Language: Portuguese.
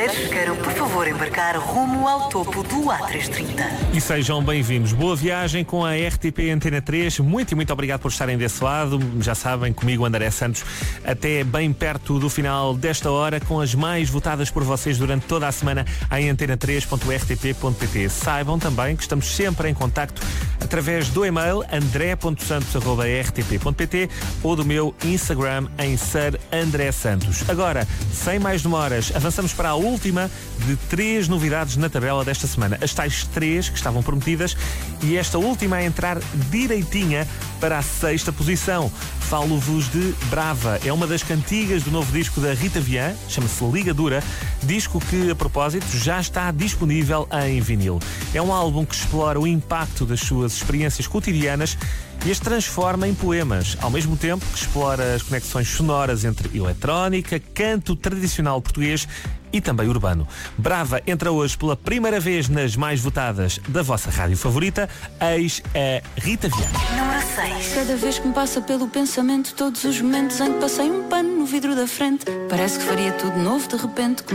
passageiros, quero por favor embarcar rumo ao topo do A330. E sejam bem-vindos. Boa viagem com a RTP Antena 3. Muito obrigado por estarem desse lado. Já sabem, comigo André Santos, até bem perto do final desta hora, com as mais votadas por vocês durante toda a semana em antena3.rtp.pt. Saibam também que estamos sempre em contacto através do e-mail andré.santos@rtp.pt ou do meu Instagram em Sir André Santos. Agora, sem mais demoras, avançamos para a última de 3 novidades na tabela desta semana. As tais 3 que estavam prometidas e esta última a entrar direitinha para a 6ª posição. Falo-vos de Brava. É uma das cantigas do novo disco da Rita Vian, chama-se Ligadura, disco que, a propósito, já está disponível em vinil. É um álbum que explora o impacto das suas experiências cotidianas e as transforma em poemas, ao mesmo tempo que explora as conexões sonoras entre eletrónica, canto tradicional português e também urbano. Brava entra hoje pela primeira vez nas mais votadas da vossa rádio favorita. Eis a Rita Vian. Número 6. Cada vez que me passa pelo pensamento, todos os momentos em que passei um pano no vidro da frente, parece que faria tudo novo de repente.